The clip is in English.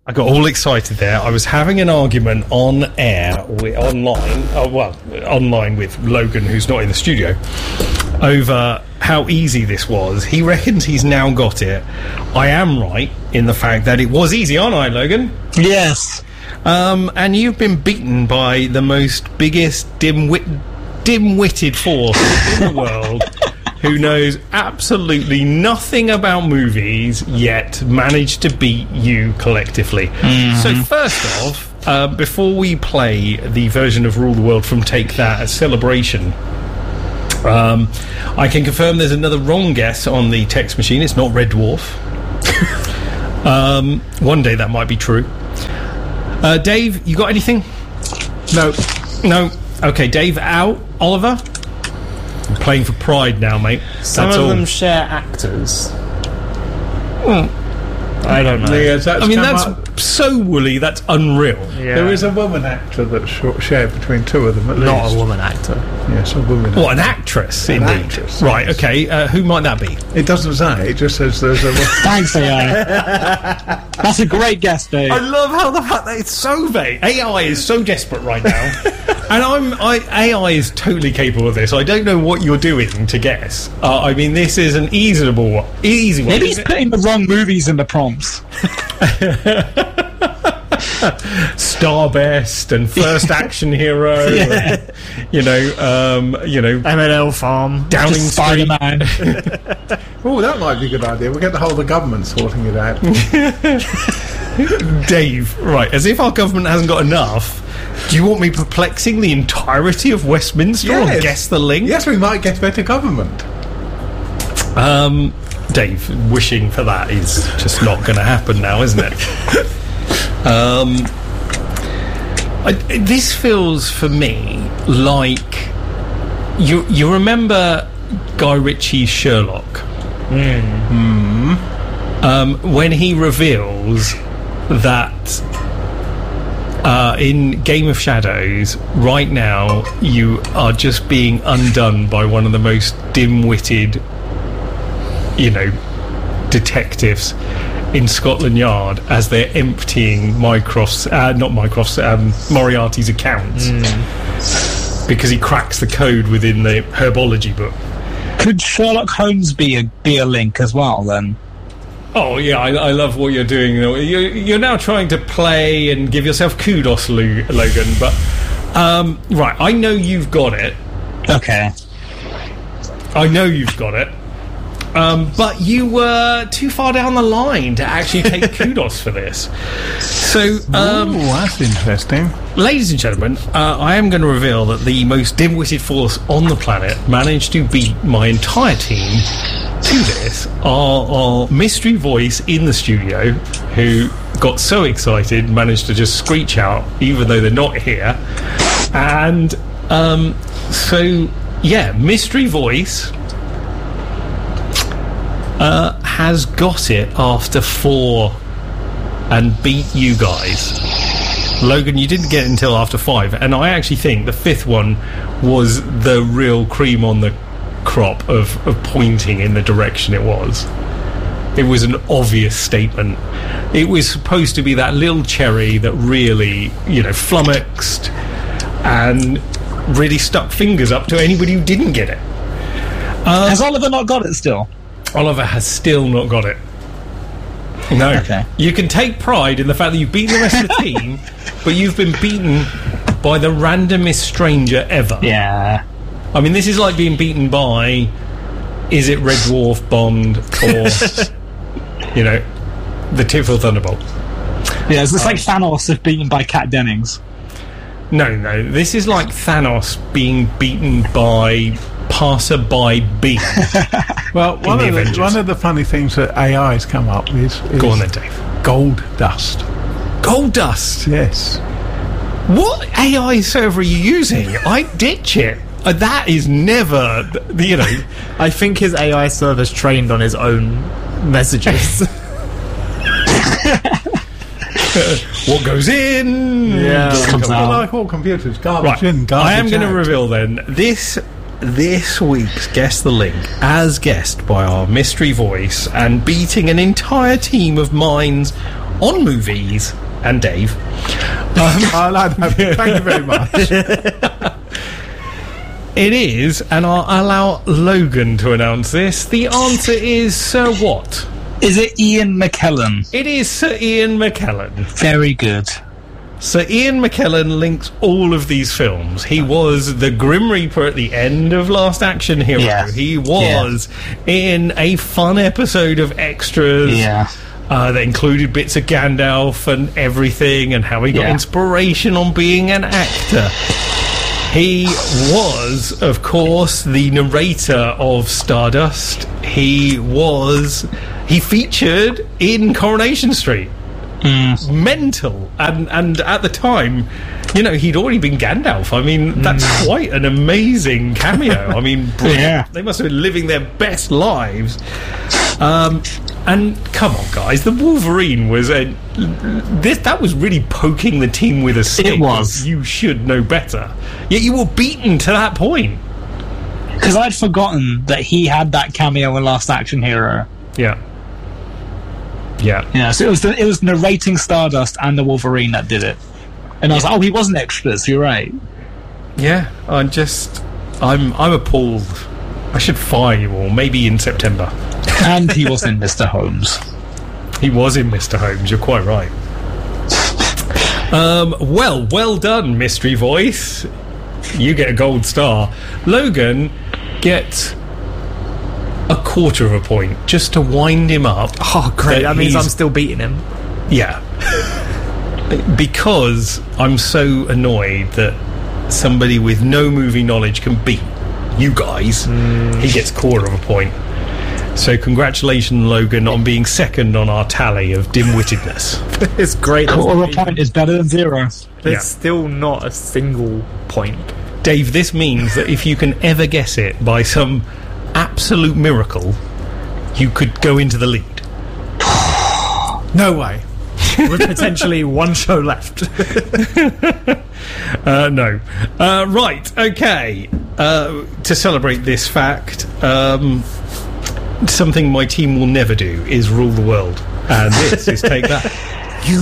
I got all excited there. I was having an argument on air, online with Logan, who's not in the studio, over how easy this was. He reckons he's now got it. I am right in the fact that it was easy, aren't I, Logan? Yes. And you've been beaten by the biggest dim-witted force in the world, who knows absolutely nothing about movies, yet managed to beat you collectively. So first off, before we play the version of Rule the World from Take That as Celebration, I can confirm there's another wrong guess on the text machine. It's not Red Dwarf. One day that might be true. Dave, you got anything? No. Okay, Dave out. Oliver? I'm playing for pride now, mate. Some of them share actors. I don't know. That's so woolly, that's unreal. Yeah. There is a woman actor that's shared between two of them at least. Not a woman actor. Yes, a woman actor. What, an actress, An indeed. actress, right, yes. okay, who might that be? It doesn't say, it just says there's a woman. Thanks, AI. That's a great guess, Dave. I love how the fact that it's so vague. AI is so desperate right now. And AI is totally capable of this. I don't know what you're doing to guess. I mean, this is an easy one. Maybe he's putting the wrong movies in the prompts. Starbest and First Action Hero, and, MLL Farm, Downing Street. Spider-Man. Oh, that might be a good idea. We'll get the whole of the government sorting it out. Dave, right, as if our government hasn't got enough, do you want me perplexing the entirety of Westminster or guess the link? Yes, we might get better government. Dave, wishing for that is just not going to happen now, isn't it? This feels for me like you remember Guy Ritchie's Sherlock, when he reveals that in Game of Shadows right now you are just being undone by one of the most dim-witted detectives in Scotland Yard as they're emptying Moriarty's accounts because he cracks the code within the herbology book. Could Sherlock Holmes be a link as well, then? Oh, yeah, I love what you're doing. You're now trying to play and give yourself kudos, Logan, but... right, I know you've got it. Okay. I know you've got it. But you were too far down the line to actually take kudos for this. So, that's interesting. Ladies and gentlemen, I am going to reveal that the most dim-witted force on the planet managed to beat my entire team to this. Our mystery voice in the studio, who got so excited, managed to just screech out, even though they're not here. And mystery voice has got it after 4 and beat you guys. Logan, you didn't get it until after 5, and I actually think the 5th one was the real cream on the crop of pointing in the direction it was. It was an obvious statement. It was supposed to be that little cherry that really, flummoxed and really stuck fingers up to anybody who didn't get it. Has Oliver not got it still? Oliver has still not got it. No. Okay. You can take pride in the fact that you've beaten the rest of the team, but you've been beaten by the randomest stranger ever. Yeah. I mean, this is like being beaten by, is it Red Dwarf, Bond, or, the Tifil Thunderbolt? Yeah, it's like Thanos beaten by Kat Dennings. No, this is like Thanos being beaten by Passerby B. Well, one of the funny things that AI has come up with is... Go on then, Dave. Gold dust. Gold dust? Yes. What AI server are you using? I ditch it. That is never, I think his AI server's trained on his own messages. What goes in? Yeah. Comes out. Like all computers, garbage in, garbage I am going to out. reveal then this week's Guess the Link, as guessed by our mystery voice and beating an entire team of minds on movies and Dave. I like that. Thank you very much. It is, and I'll allow Logan to announce this. The answer is Sir what? Is it Ian McKellen? It is Sir Ian McKellen. Very good. Sir Ian McKellen links all of these films. He was the Grim Reaper at the end of Last Action Hero. Yeah. He was in a fun episode of Extras. Yeah. That included bits of Gandalf and everything, and how he got inspiration on being an actor. He was, of course, the narrator of Stardust. He featured in Coronation Street. Mental. And at the time, you know, he'd already been Gandalf. I mean, that's quite an amazing cameo. I mean, they must have been living their best lives. And come on, guys, the Wolverine was that was really poking the team with a stick. It was. You should know better. Yet you were beaten to that point. Because I'd forgotten that he had that cameo in Last Action Hero. Yeah. So it was narrating Stardust and the Wolverine that did it. And I was like, oh, he wasn't extras. You're right. Yeah, I'm appalled. I should fire you all, maybe in September. And he was in Mr. Holmes. He was in Mr. Holmes, you're quite right. Well done, Mystery Voice. You get a gold star. Logan gets a quarter of a point, just to wind him up. Oh, great. That means I'm still beating him. Yeah. Because I'm so annoyed that somebody with no movie knowledge can beat you guys. He gets a quarter of a point. So congratulations, Logan, on being second on our tally of dim-wittedness. It's great. Quarter of a point is better than zero. There's still not a single point. Dave, this means that if you can ever guess it by some absolute miracle, you could go into the lead. No way. With potentially one show left. No. Right, okay. To celebrate this fact, something my team will never do is rule the world. And this is Take That.